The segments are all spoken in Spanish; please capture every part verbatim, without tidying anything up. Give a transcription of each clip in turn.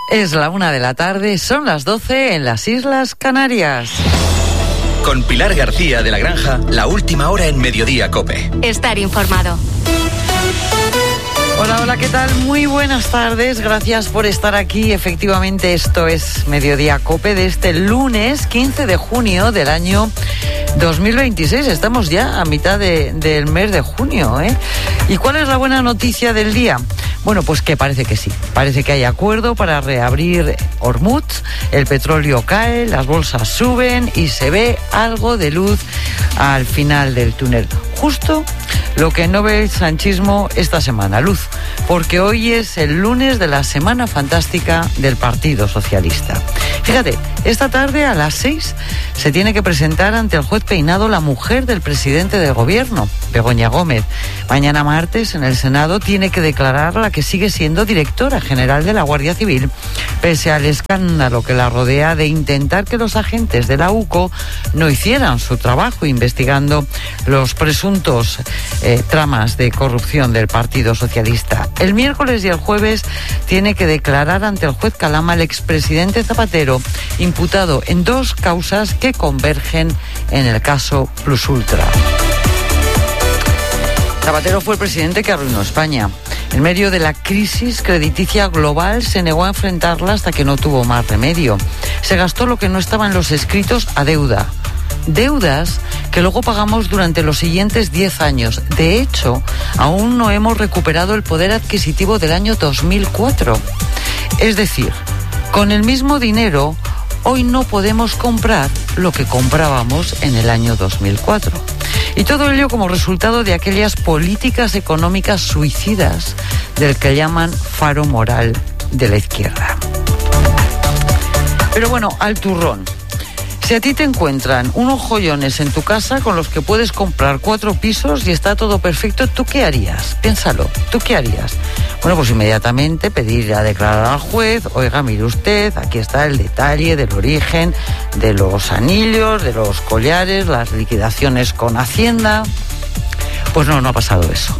Es la una de la tarde, son las doce en las Islas Canarias. Con Pilar García de la Granja, la última hora en Mediodía COPE. Estar informado. Hola, hola, ¿qué tal? Muy buenas tardes, gracias por estar aquí. Efectivamente, esto es Mediodía COPE de este lunes quince de junio del año dos mil veintiséis. Estamos ya a mitad de, del mes de junio, ¿eh? ¿Y cuál es la buena noticia del día? Bueno, pues que parece que sí. Parece que hay acuerdo para reabrir Hormuz, el petróleo cae, las bolsas suben y se ve algo de luz al final del túnel. Justo lo que no ve el sanchismo esta semana, luz, porque hoy es el lunes de la Semana Fantástica del Partido Socialista. Fíjate, esta tarde a las seis se tiene que presentar ante el juez Peinado la mujer del presidente del gobierno, Begoña Gómez. Mañana martes en el Senado tiene que declarar la que sigue siendo directora general de la Guardia Civil, pese al escándalo que la rodea de intentar que los agentes de la U C O no hicieran su trabajo investigando los presuntos eh, tramas de corrupción del Partido Socialista. El miércoles y el jueves tiene que declarar ante el juez Calama el expresidente Zapatero, imputado en dos causas que convergen en el caso Plus Ultra. Zapatero fue el presidente que arruinó España. En medio de la crisis crediticia global se negó a enfrentarla hasta que no tuvo más remedio. Se gastó lo que no estaba en los escritos a deuda. Deudas que luego pagamos durante los siguientes diez años. De hecho, aún no hemos recuperado el poder adquisitivo del año dos mil cuatro. Es decir, con el mismo dinero, hoy no podemos comprar lo que comprábamos en el año dos mil cuatro. Y todo ello como resultado de aquellas políticas económicas suicidas del que llaman faro moral de la izquierda. Pero bueno, al turrón. Si a ti te encuentran unos joyones en tu casa con los que puedes comprar cuatro pisos y está todo perfecto, ¿tú qué harías? Piénsalo, ¿tú qué harías? Bueno, pues inmediatamente pedir a declarar al juez, oiga, mire usted, aquí está el detalle del origen de los anillos, de los collares, las liquidaciones con Hacienda. Pues no, no ha pasado eso.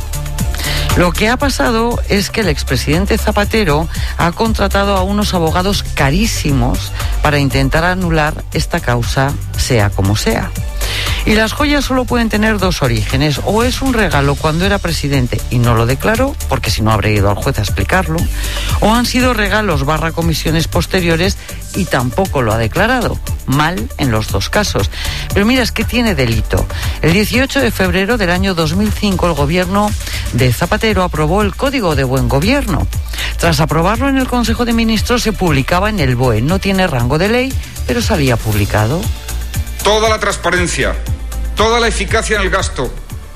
Lo que ha pasado es que el expresidente Zapatero ha contratado a unos abogados carísimos para intentar anular esta causa, sea como sea. Y las joyas solo pueden tener dos orígenes: o es un regalo cuando era presidente y no lo declaró, porque si no habría ido al juez a explicarlo, o han sido regalos barra comisiones posteriores y tampoco lo ha declarado. Mal en los dos casos. Pero mira, es que tiene delito. El dieciocho de febrero del año dos mil cinco el gobierno de Zapatero aprobó el Código de Buen Gobierno. Tras aprobarlo en el Consejo de Ministros se publicaba en el B O E. No tiene rango de ley, pero salía publicado. Toda la transparencia, toda la eficacia en el gasto,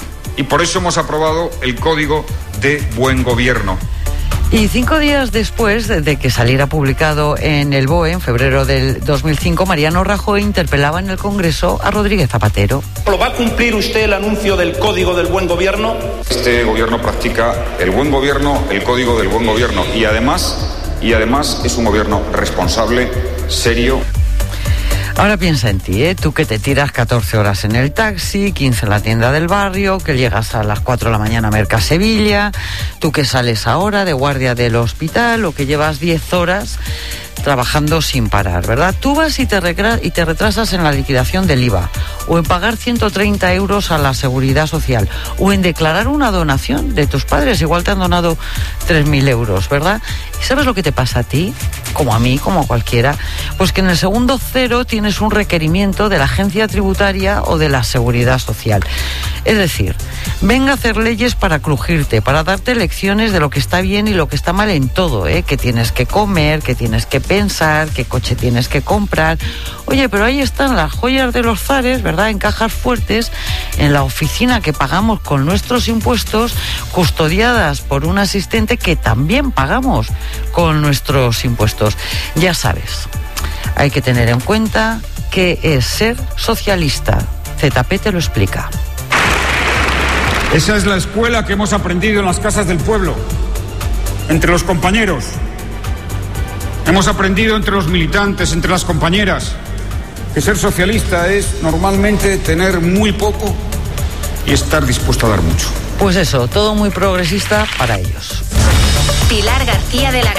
y por eso hemos aprobado el Código de Buen Gobierno. Y cinco días después de que saliera publicado en el B O E, en febrero del dos mil cinco, Mariano Rajoy interpelaba en el Congreso a Rodríguez Zapatero. ¿Lo va a cumplir usted el anuncio del Código del Buen Gobierno? Este gobierno practica el buen gobierno, el Código del Buen Gobierno, y además, y además es un gobierno responsable, serio. Ahora piensa en ti, ¿eh? Tú que te tiras catorce horas en el taxi, quince en la tienda del barrio, que llegas a las cuatro de la mañana a Mercasevilla, tú que sales ahora de guardia del hospital o que llevas diez horas trabajando sin parar, ¿verdad? Tú vas y te, recra- y te retrasas en la liquidación del I V A, o en pagar ciento treinta euros a la Seguridad Social, o en declarar una donación de tus padres, igual te han donado tres mil euros, ¿verdad? ¿Y sabes lo que te pasa a ti? Como a mí, como a cualquiera, pues que en el segundo cero tienes un requerimiento de la agencia tributaria o de la Seguridad Social. Es decir, venga a hacer leyes para crujirte, para darte lecciones de lo que está bien y lo que está mal en todo, ¿eh? Que tienes que comer, que tienes que pensar, qué coche tienes que comprar. Oye, pero ahí están las joyas de los zares, ¿verdad? En cajas fuertes, en la oficina que pagamos con nuestros impuestos, custodiadas por un asistente que también pagamos con nuestros impuestos. Ya sabes, hay que tener en cuenta qué es ser socialista. Z P te lo explica. Esa es la escuela que hemos aprendido en las casas del pueblo, entre los compañeros. Hemos aprendido entre los militantes, entre las compañeras, que ser socialista es normalmente tener muy poco y estar dispuesto a dar mucho. Pues eso, todo muy progresista para ellos. Pilar García de la Granja.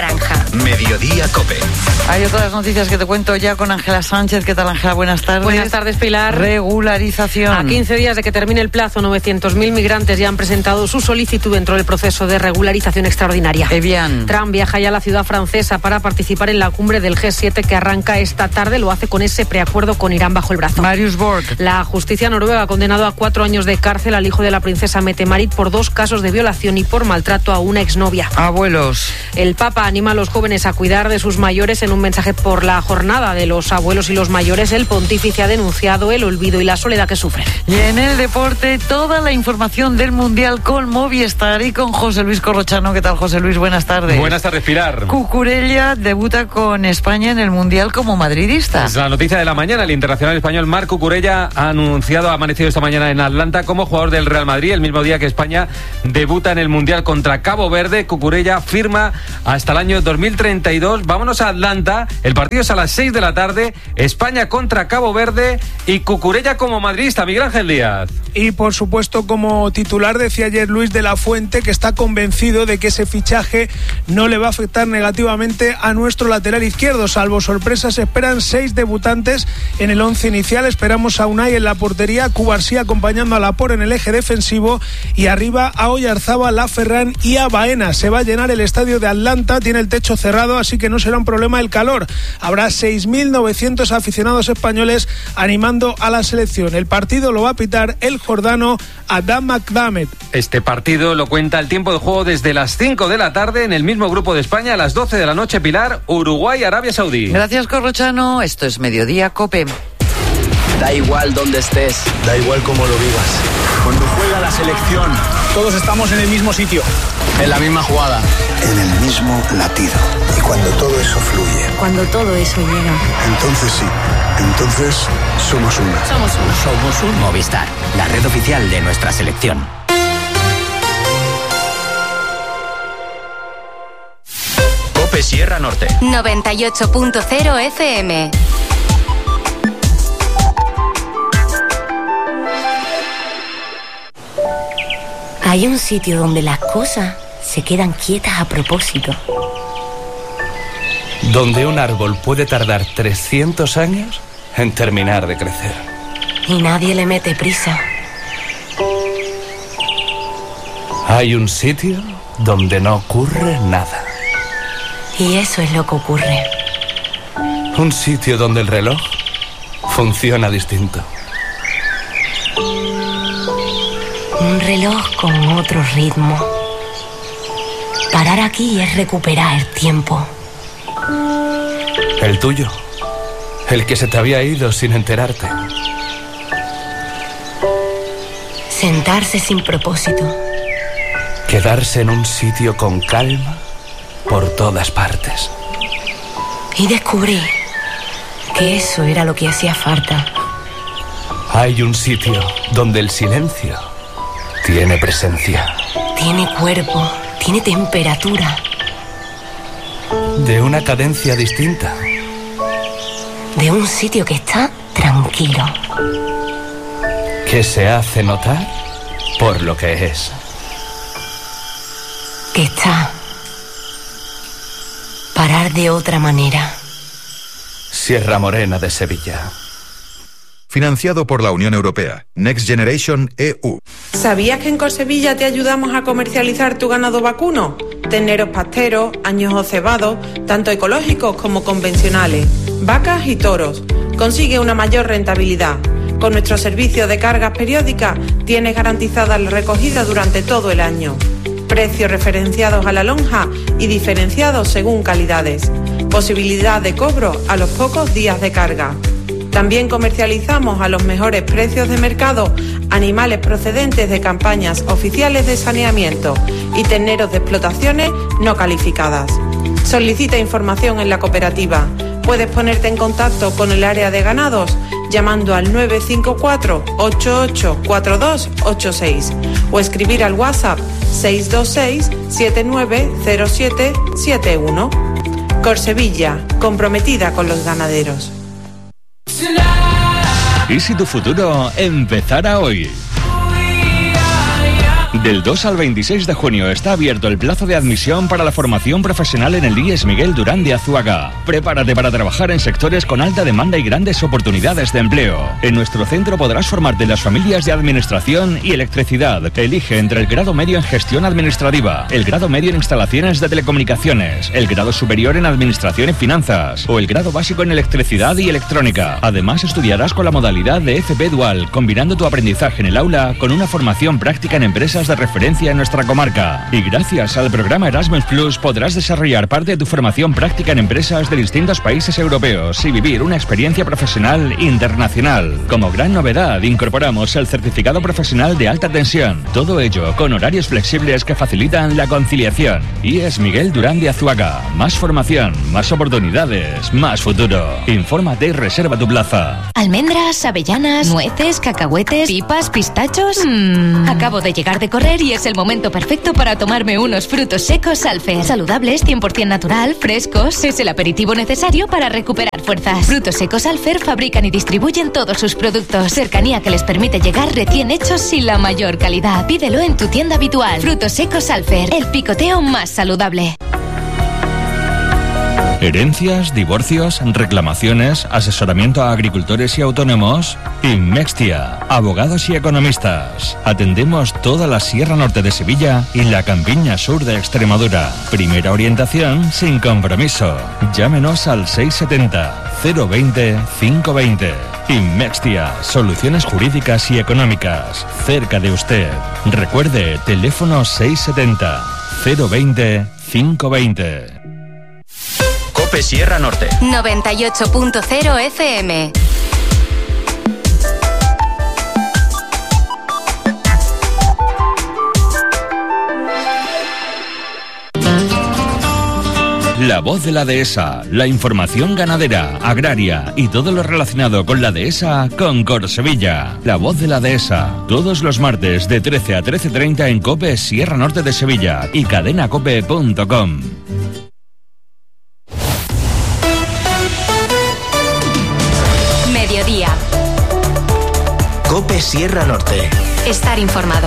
Mediodía COPE. Hay otras noticias que te cuento ya con Ángela Sánchez. ¿Qué tal, Ángela? Buenas tardes. Buenas tardes, Pilar. Regularización. A quince días de que termine el plazo, novecientos mil migrantes ya han presentado su solicitud dentro del proceso de regularización extraordinaria. Eh bien. Trump viaja ya a la ciudad francesa para participar en la cumbre del G siete que arranca esta tarde. Lo hace con ese preacuerdo con Irán bajo el brazo. Marius Borg. La justicia noruega ha condenado a cuatro años de cárcel al hijo de la princesa Mette-Marit por dos casos de violación y por maltrato a una exnovia. Abuelos. El Papa anima a los jóvenes a cuidar de sus mayores. En un mensaje por la jornada de los abuelos y los mayores, el pontífice ha denunciado el olvido y la soledad que sufren. Y en el deporte, toda la información del Mundial con Movistar y con José Luis Corrochano. ¿Qué tal, José Luis? Buenas tardes. Buenas tardes, Pilar. Cucurella debuta con España en el Mundial como madridista. Es la noticia de la mañana. El internacional español Marc Cucurella ha anunciado, ha amanecido esta mañana en Atlanta como jugador del Real Madrid, el mismo día que España debuta en el Mundial contra Cabo Verde. Cucurella firma hasta el año dos mil treinta y dos. Vámonos a Atlanta. El partido es a las seis de la tarde. España contra Cabo Verde y Cucurella como madridista. Miguel Ángel Díaz. Y por supuesto, como titular, decía ayer Luis de la Fuente que está convencido de que ese fichaje no le va a afectar negativamente a nuestro lateral izquierdo. Salvo sorpresas, esperan seis debutantes en el once inicial. Esperamos a Unai en la portería, Cubarsí acompañando a Laporte en el eje defensivo y arriba a Oyarzábal, a Ferran y a Baena. Se va a llenar el estadio de Atlanta, tiene el techo cerrado, así que no será un problema el calor. Habrá seis mil novecientos aficionados españoles animando a la selección. El partido lo va a pitar el jordano Adam McDermott. Este partido lo cuenta el tiempo de juego desde las cinco de la tarde en el mismo grupo de España, a las doce de la noche, Pilar, Uruguay, Arabia Saudí. Gracias, Corrochano. Esto es Mediodía COPE. Da igual donde estés, da igual cómo lo vivas. Cuando juega la selección, Todos estamos en el mismo sitio, en la misma jugada, en el mismo latido. Y cuando todo eso fluye, cuando todo eso llega, entonces sí, entonces somos una. Somos uno. Somos un Movistar, la red oficial de nuestra selección. COPE Sierra Norte. noventa y ocho punto cero F M. Hay un sitio donde las cosas se quedan quietas a propósito. Donde un árbol puede tardar trescientos años en terminar de crecer. Y nadie le mete prisa. Hay un sitio donde no ocurre nada. Y eso es lo que ocurre. Un sitio donde el reloj funciona distinto. Un reloj con otro ritmo. Parar aquí es recuperar el tiempo. El tuyo. El que se te había ido sin enterarte. Sentarse sin propósito. Quedarse en un sitio con calma por todas partes. Y descubrí que eso era lo que hacía falta. Hay un sitio donde el silencio tiene presencia. Tiene cuerpo, tiene temperatura. De una cadencia distinta. De un sitio que está tranquilo. Que se hace notar por lo que es. Que está. Parar de otra manera. Sierra Morena de Sevilla. Financiado por la Unión Europea. Next Generation E U. ¿Sabías que en Corsevilla te ayudamos a comercializar tu ganado vacuno? Terneros pasteros, añojos cebados, tanto ecológicos como convencionales, vacas y toros. Consigue una mayor rentabilidad. Con nuestro servicio de cargas periódicas tienes garantizada la recogida durante todo el año. Precios referenciados a la lonja y diferenciados según calidades. Posibilidad de cobro a los pocos días de carga. También comercializamos a los mejores precios de mercado animales procedentes de campañas oficiales de saneamiento y terneros de explotaciones no calificadas. Solicita información en la cooperativa. Puedes ponerte en contacto con el área de ganados llamando al nueve cinco cuatro, ocho ocho cuatro dos ocho seis o escribir al WhatsApp seis dos seis, siete nueve cero siete siete uno. Corsevilla, comprometida con los ganaderos. ¿Y si tu futuro empezara hoy? Del dos al veintiséis de junio está abierto el plazo de admisión para la formación profesional en el I E S Miguel Durán de Azuaga. Prepárate para trabajar en sectores con alta demanda y grandes oportunidades de empleo. En nuestro centro podrás formarte en las familias de administración y electricidad. Elige entre el grado medio en gestión administrativa, el grado medio en instalaciones de telecomunicaciones, el grado superior en administración y finanzas o el grado básico en electricidad y electrónica. Además, estudiarás con la modalidad de F P Dual, combinando tu aprendizaje en el aula con una formación práctica en empresas de referencia en nuestra comarca. Y gracias al programa Erasmus Plus podrás desarrollar parte de tu formación práctica en empresas de distintos países europeos y vivir una experiencia profesional internacional. Como gran novedad, incorporamos el certificado profesional de alta tensión. Todo ello con horarios flexibles que facilitan la conciliación. I E S Miguel Durán de Azuaga. Más formación, más oportunidades, más futuro. Infórmate y reserva tu plaza. Almendras, avellanas, nueces, cacahuetes, pipas, pistachos. Mm. Acabo de llegar de correr y es el momento perfecto para tomarme unos frutos secos Alfer. Saludables, cien por ciento natural, frescos. Es el aperitivo necesario para recuperar fuerzas. Frutos secos Alfer fabrican y distribuyen todos sus productos. Cercanía que les permite llegar recién hechos y la mayor calidad. Pídelo en tu tienda habitual. Frutos secos Alfer, el picoteo más saludable. Herencias, divorcios, reclamaciones, asesoramiento a agricultores y autónomos. Inmextia, abogados y economistas. Atendemos toda la Sierra Norte de Sevilla y la Campiña Sur de Extremadura. Primera orientación sin compromiso. Llámenos al seis setenta, cero veinte, quinientos veinte. Inmextia, soluciones jurídicas y económicas. Cerca de usted. Recuerde, teléfono seis setenta, cero veinte, quinientos veinte. COPE Sierra Norte. noventa y ocho punto cero F M. La voz de la dehesa, la información ganadera, agraria y todo lo relacionado con la dehesa con Corsevilla. La voz de la dehesa, todos los martes de trece a trece treinta en COPE Sierra Norte de Sevilla y cadenacope punto com. Mediodía. COPE Sierra Norte. Estar informado.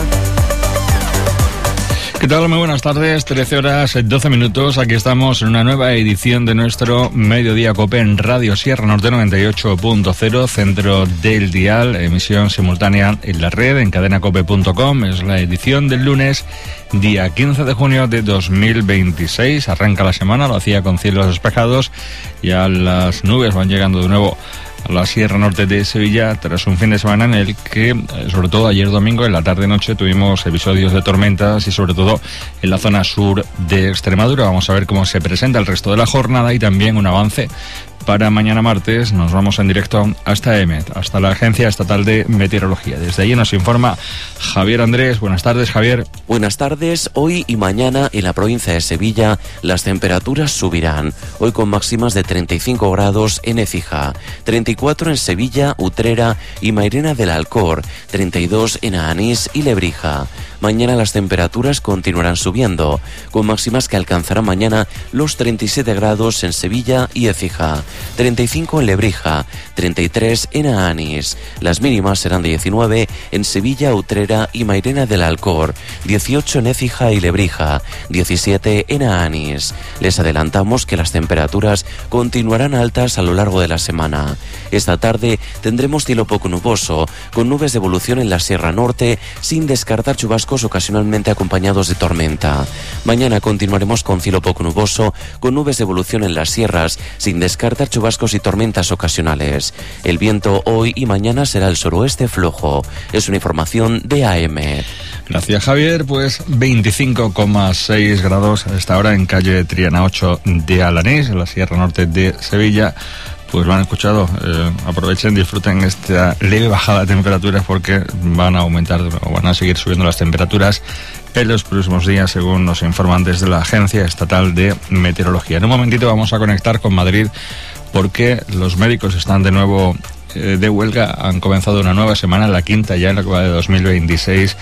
¿Qué tal? Muy buenas tardes, trece horas, doce minutos. Aquí estamos en una nueva edición de nuestro Mediodía COPE en Radio Sierra Norte noventa y ocho punto cero, centro del dial, emisión simultánea en la red, en cadenacope punto com. Es la edición del lunes, día quince de junio de dos mil veintiséis. Arranca la semana, lo hacía con cielos despejados. Ya las nubes van llegando de nuevo a la Sierra Norte de Sevilla tras un fin de semana en el que, sobre todo ayer domingo, en la tarde-noche, tuvimos episodios de tormentas y sobre todo en la zona sur de Extremadura. Vamos a ver cómo se presenta el resto de la jornada y también un avance para mañana martes. Nos vamos en directo hasta E M E T, hasta la Agencia Estatal de Meteorología. Desde allí nos informa Javier Andrés. Buenas tardes, Javier. Buenas tardes. Hoy y mañana en la provincia de Sevilla las temperaturas subirán. Hoy con máximas de treinta y cinco grados en Écija, treinta y cuatro en Sevilla, Utrera y Mairena del Alcor, treinta y dos en Anís y Lebrija. Mañana las temperaturas continuarán subiendo, con máximas que alcanzarán mañana los treinta y siete grados en Sevilla y Écija, treinta y cinco en Lebrija, treinta y tres en Anís. Las mínimas serán de diecinueve en Sevilla, Utrera y Mairena del Alcor, dieciocho en Écija y Lebrija, diecisiete en Anís. Les adelantamos que las temperaturas continuarán altas a lo largo de la semana. Esta tarde tendremos cielo poco nuboso, con nubes de evolución en la Sierra Norte, sin descartar chubascos ocasionalmente acompañados de tormenta. Mañana continuaremos con cielo poco nuboso, con nubes de evolución en las sierras, sin descartar chubascos y tormentas ocasionales. El viento hoy y mañana será el suroeste flojo. Es una información de A M. Gracias, Javier. Pues veinticinco coma seis grados a esta hora en calle Triana ocho de Alanís, en la Sierra Norte de Sevilla. Pues lo han escuchado, eh, aprovechen, disfruten esta leve bajada de temperaturas porque van a aumentar o van a seguir subiendo las temperaturas en los próximos días, según nos informan desde la Agencia Estatal de Meteorología. En un momentito vamos a conectar con Madrid porque los médicos están de nuevo eh, de huelga. Han comenzado una nueva semana, la quinta ya en la que va de dos mil veintiséis,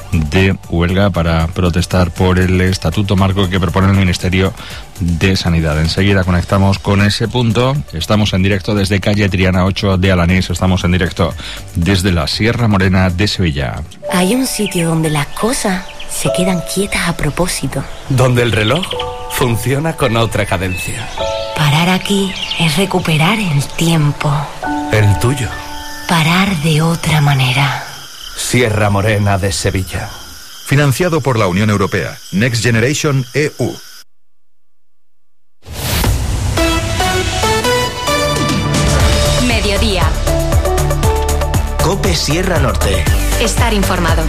de huelga para protestar por el estatuto marco que propone el Ministerio de Sanidad. Enseguida conectamos con ese punto. Estamos en directo desde calle Triana ocho de Alanís. Estamos en directo desde la Sierra Morena de Sevilla. Hay un sitio donde las cosas se quedan quietas a propósito. Donde el reloj funciona con otra cadencia. Parar aquí es recuperar el tiempo. El tuyo. Parar de otra manera. Sierra Morena de Sevilla. Financiado por la Unión Europea. Next Generation E U. Mediodía. COPE Sierra Norte. Estar informado.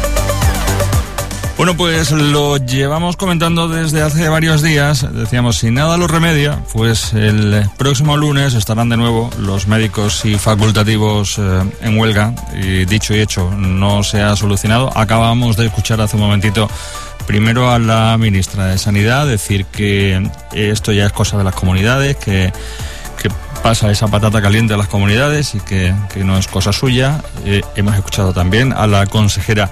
Bueno, pues lo llevamos comentando desde hace varios días. Decíamos, si nada lo remedia, pues el próximo lunes estarán de nuevo los médicos y facultativos eh, en huelga. Y dicho y hecho, no se ha solucionado. Acabamos de escuchar hace un momentito primero a la ministra de Sanidad decir que esto ya es cosa de las comunidades, que, que pasa esa patata caliente a las comunidades y que, que no es cosa suya. Eh, hemos escuchado también a la consejera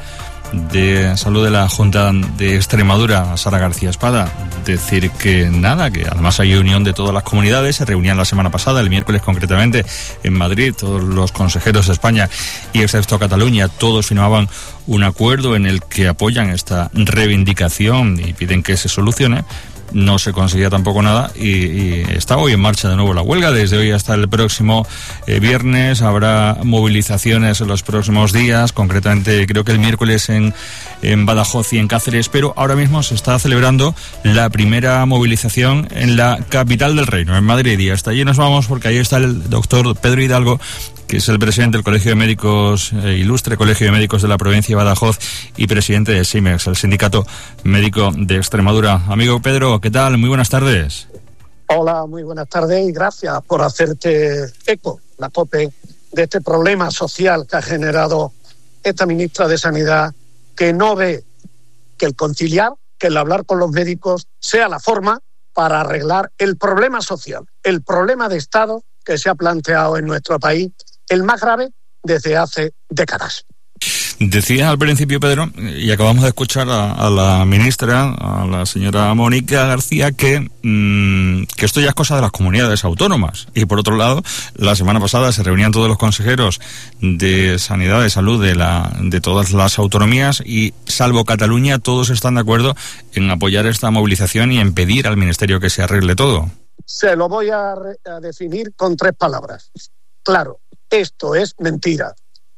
de Salud de la Junta de Extremadura, Sara García Espada, decir que nada, que además hay unión de todas las comunidades. Se reunían la semana pasada, el miércoles concretamente, en Madrid, todos los consejeros de España y excepto Cataluña, todos firmaban un acuerdo en el que apoyan esta reivindicación y piden que se solucione. No se conseguía tampoco nada y, y está hoy en marcha de nuevo la huelga. Desde hoy hasta el próximo eh, viernes habrá movilizaciones en los próximos días, concretamente creo que el miércoles en, en Badajoz y en Cáceres, pero ahora mismo se está celebrando la primera movilización en la capital del reino, en Madrid, y hasta allí nos vamos porque ahí está el doctor Pedro Hidalgo, que es el presidente del Colegio de Médicos, eh, ilustre Colegio de Médicos de la provincia de Badajoz y presidente de SIMEX, el Sindicato Médico de Extremadura. Amigo Pedro, ¿qué tal? Muy buenas tardes. Hola, muy buenas tardes y gracias por hacerte eco, la COPE, de este problema social que ha generado esta ministra de Sanidad, que no ve que el conciliar, que el hablar con los médicos sea la forma para arreglar el problema social, el problema de Estado que se ha planteado en nuestro país, el más grave desde hace décadas. Decía al principio, Pedro, y acabamos de escuchar a, a la ministra, a la señora Mónica García, que, mmm, que esto ya es cosa de las comunidades autónomas. Y por otro lado, la semana pasada se reunían todos los consejeros de Sanidad, de Salud de, la, de todas las autonomías y, salvo Cataluña, todos están de acuerdo en apoyar esta movilización y en pedir al Ministerio que se arregle todo. Se lo voy a, re- a definir con tres palabras. Claro, esto es mentira.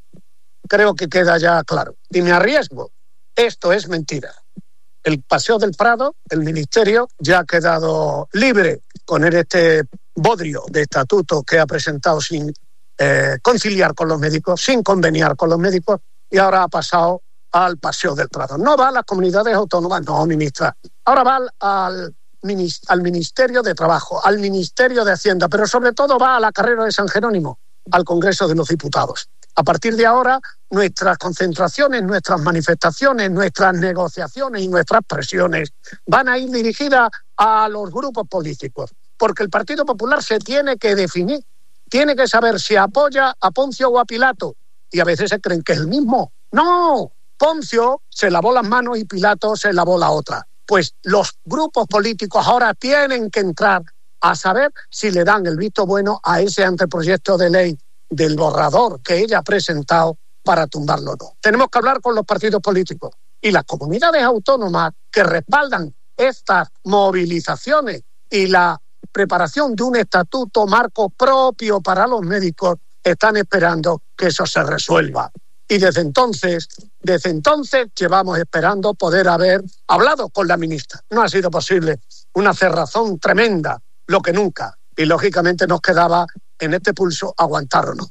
Creo que queda ya claro. Y me arriesgo, esto es mentira. El Paseo del Prado, el Ministerio, ya ha quedado libre con este bodrio de estatuto que ha presentado sin eh, conciliar con los médicos, sin conveniar con los médicos, y ahora ha pasado al Paseo del Prado. No va a las comunidades autónomas, no, ministra. Ahora va al, al, al Ministerio de Trabajo, al Ministerio de Hacienda, pero sobre todo va a la carrera de San Jerónimo, al Congreso de los Diputados. A partir de ahora, nuestras concentraciones, nuestras manifestaciones, nuestras negociaciones y nuestras presiones van a ir dirigidas a los grupos políticos, porque el Partido Popular se tiene que definir, tiene que saber si apoya a Poncio o a Pilato, y a veces se creen que es el mismo. ¡No! Poncio se lavó las manos y Pilato se lavó la otra. Pues los grupos políticos ahora tienen que entrar a saber si le dan el visto bueno a ese anteproyecto de ley del borrador que ella ha presentado para tumbarlo o no. Tenemos que hablar con los partidos políticos y las comunidades autónomas que respaldan estas movilizaciones y la preparación de un estatuto marco propio para los médicos están esperando que eso se resuelva. Y desde entonces, desde entonces llevamos esperando poder haber hablado con la ministra. No ha sido posible, una cerrazón tremenda, lo que nunca. Y lógicamente nos quedaba en este pulso aguantar o no.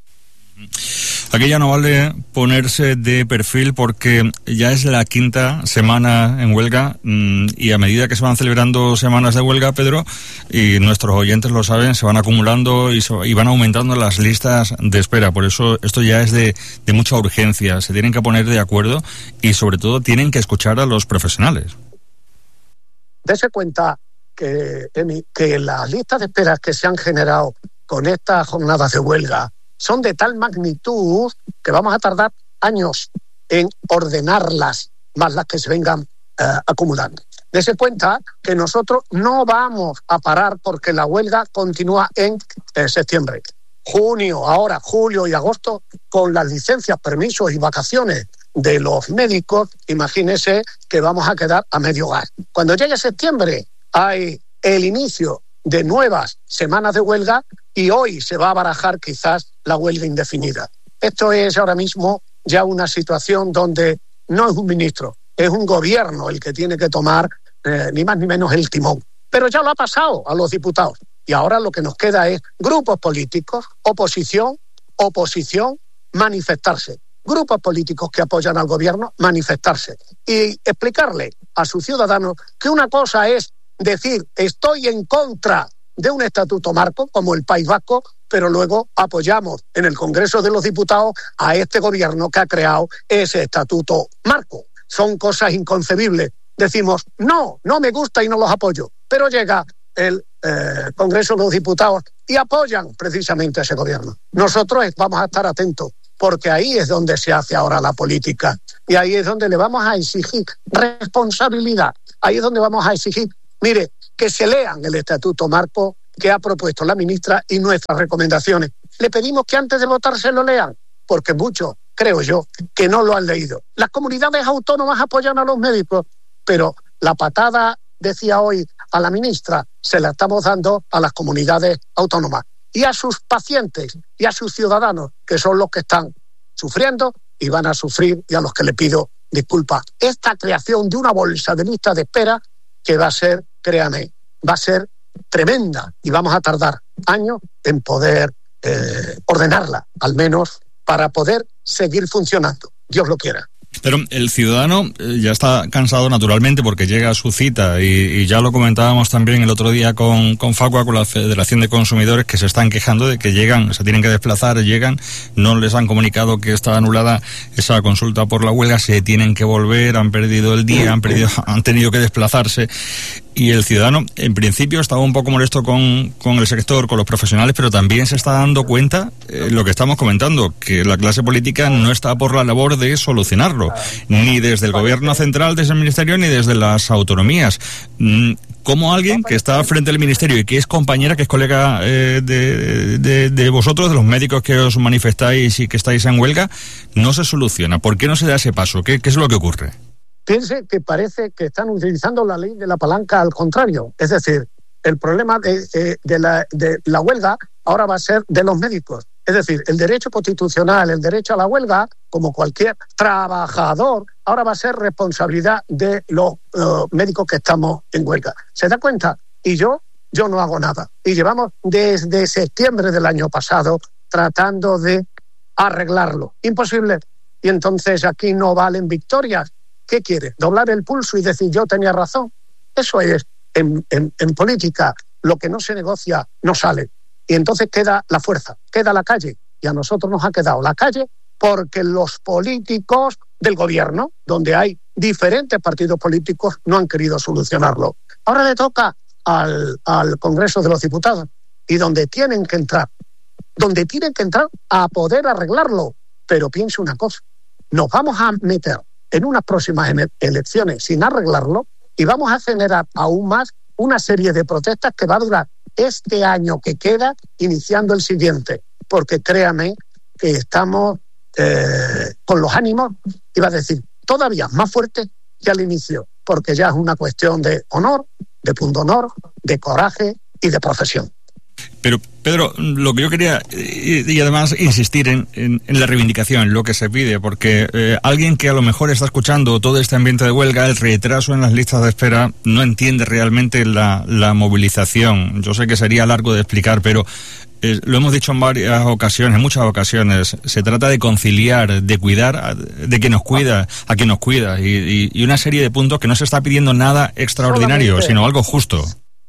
Aquí ya no vale ponerse de perfil porque ya es la quinta semana en huelga y a medida que se van celebrando semanas de huelga, Pedro, y nuestros oyentes lo saben, se van acumulando y, so, y van aumentando las listas de espera. Por eso esto ya es de, de mucha urgencia. Se tienen que poner de acuerdo y sobre todo tienen que escuchar a los profesionales. Dese cuenta que, que las listas de espera que se han generado con estas jornadas de huelga son de tal magnitud que vamos a tardar años en ordenarlas, más las que se vengan eh, acumulando. Dese cuenta que nosotros no vamos a parar porque la huelga continúa en eh, septiembre. Junio, ahora julio y agosto, con las licencias, permisos y vacaciones de los médicos, imagínese que vamos a quedar a medio gas. Cuando llegue septiembre hay el inicio de nuevas semanas de huelga y hoy se va a barajar quizás la huelga indefinida. Esto es ahora mismo ya una situación donde no es un ministro, es un gobierno el que tiene que tomar eh, ni más ni menos el timón. Pero ya lo ha pasado a los diputados y ahora lo que nos queda es grupos políticos, oposición, oposición, manifestarse. Grupos políticos que apoyan al gobierno, manifestarse. Y explicarle a sus ciudadanos que una cosa es decir estoy en contra de un estatuto marco, como el País Vasco, pero luego apoyamos en el Congreso de los Diputados a este gobierno que ha creado ese estatuto marco. Son cosas inconcebibles. Decimos, no, no me gusta y no los apoyo. Pero llega el eh, Congreso de los Diputados y apoyan precisamente a ese gobierno. Nosotros vamos a estar atentos, porque ahí es donde se hace ahora la política. Y ahí es donde le vamos a exigir responsabilidad. Ahí es donde vamos a exigir, mire, que se lean el estatuto marco que ha propuesto la ministra y nuestras recomendaciones. Le pedimos que antes de votar se lo lean, porque muchos, creo yo, que no lo han leído. Las comunidades autónomas apoyan a los médicos, pero la patada, decía hoy a la ministra, se la estamos dando a las comunidades autónomas y a sus pacientes y a sus ciudadanos, que son los que están sufriendo y van a sufrir, y a los que le pido disculpas. Esta creación de una bolsa de lista de espera que va a ser, créame, va a ser tremenda y vamos a tardar años en poder eh, ordenarla, al menos para poder seguir funcionando. Dios lo quiera. Pero el ciudadano ya está cansado naturalmente porque llega a su cita y, y ya lo comentábamos también el otro día con, con Facua, con la Federación de Consumidores, que se están quejando de que llegan, se tienen que desplazar, llegan, no les han comunicado que está anulada esa consulta por la huelga, se tienen que volver, han perdido el día, han perdido, han tenido que desplazarse. Y el ciudadano, en principio, estaba un poco molesto con, con el sector, con los profesionales, pero también se está dando cuenta, eh, lo que estamos comentando, que la clase política no está por la labor de solucionarlo, ni desde el gobierno central, desde el ministerio, ni desde las autonomías. Como alguien que está frente al ministerio y que es compañera, que es colega eh, de, de, de vosotros, de los médicos que os manifestáis y que estáis en huelga, no se soluciona. ¿Por qué no se da ese paso? ¿Qué, qué es lo que ocurre? Piense que parece que están utilizando la ley de la palanca al contrario. Es decir, el problema de, de, de, la, de la huelga ahora va a ser de los médicos. Es decir, el derecho constitucional, el derecho a la huelga, como cualquier trabajador, ahora va a ser responsabilidad de los uh, médicos que estamos en huelga. ¿Se da cuenta? Y yo, yo no hago nada. Y llevamos desde septiembre del año pasado tratando de arreglarlo. Imposible. Y entonces aquí no valen victorias. ¿Qué quiere? ¿Doblar el pulso y decir yo tenía razón? Eso es, en, en, en política, lo que no se negocia no sale. Y entonces queda la fuerza, queda la calle. Y a nosotros nos ha quedado la calle porque los políticos del gobierno, donde hay diferentes partidos políticos, no han querido solucionarlo. Ahora le toca al, al Congreso de los Diputados y donde tienen que entrar, donde tienen que entrar a poder arreglarlo. Pero piense una cosa, nos vamos a meter en unas próximas elecciones sin arreglarlo y vamos a generar aún más una serie de protestas que va a durar este año que queda, iniciando el siguiente, porque créame que estamos eh, con los ánimos, iba a decir, todavía más fuertes que al inicio, porque ya es una cuestión de honor, de punto honor, de coraje y de profesión. Pero, Pedro, lo que yo quería, y, y además insistir en, en, en la reivindicación, en lo que se pide, porque eh, alguien que a lo mejor está escuchando todo este ambiente de huelga, el retraso en las listas de espera, no entiende realmente la, la movilización. Yo sé que sería largo de explicar, pero eh, lo hemos dicho en varias ocasiones, en muchas ocasiones, se trata de conciliar, de cuidar, de quien nos cuida, a quien nos cuida, y, y, y una serie de puntos que no se está pidiendo nada extraordinario, solamente, sino algo justo.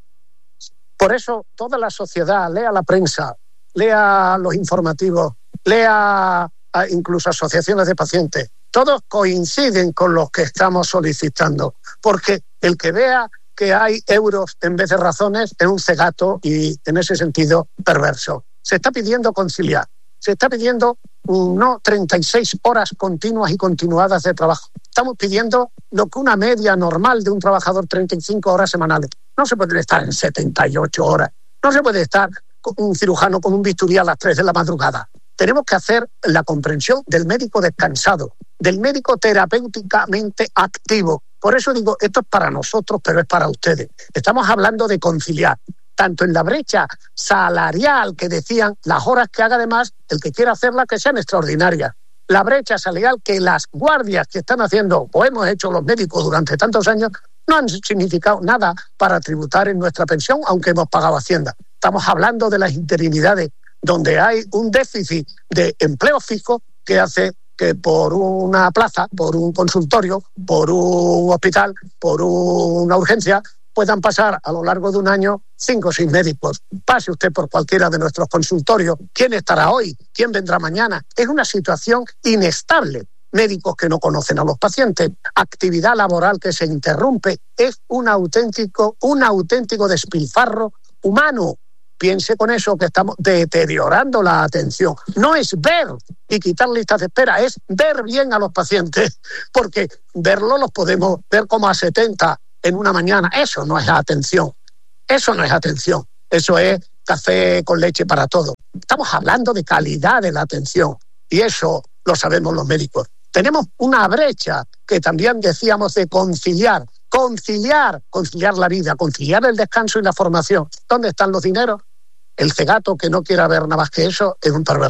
Por eso toda la sociedad, lea la prensa, lea los informativos, lea a incluso asociaciones de pacientes, todos coinciden con los que estamos solicitando, porque el que vea que hay euros en vez de razones es un cegato y en ese sentido perverso. Se está pidiendo conciliar, se está pidiendo no treinta y seis horas continuas y continuadas de trabajo. Estamos pidiendo lo que una media normal de un trabajador, treinta y cinco horas semanales. No se puede estar en setenta y ocho horas. No se puede estar con un cirujano con un bisturí a las tres de la madrugada. Tenemos que hacer la comprensión del médico descansado, del médico terapéuticamente activo. Por eso digo, esto es para nosotros, pero es para ustedes. Estamos hablando de conciliar, tanto en la brecha salarial que decían, las horas que haga además, el que quiera hacerlas que sean extraordinarias. La brecha salarial que las guardias que están haciendo, o hemos hecho los médicos durante tantos años, no han significado nada para tributar en nuestra pensión, aunque hemos pagado Hacienda. Estamos hablando de las interinidades, donde hay un déficit de empleo fijo que hace que por una plaza, por un consultorio, por un hospital, por una urgencia, puedan pasar a lo largo de un año cinco o seis médicos. Pase usted por cualquiera de nuestros consultorios. ¿Quién estará hoy? ¿Quién vendrá mañana? Es una situación inestable. Médicos que no conocen a los pacientes, actividad laboral que se interrumpe. Es un auténtico, un auténtico despilfarro humano. Piense con eso que estamos deteriorando la atención. No es ver y quitar listas de espera, es ver bien a los pacientes, porque verlo los podemos ver como a setenta en una mañana. Eso no es atención, eso no es atención, eso es café con leche para todo. Estamos hablando de calidad de la atención y eso lo sabemos los médicos. Tenemos una brecha que también decíamos de conciliar, conciliar, conciliar la vida, conciliar el descanso y la formación. ¿Dónde están los dineros? El cegato que no quiera ver nada más que eso es un perverso.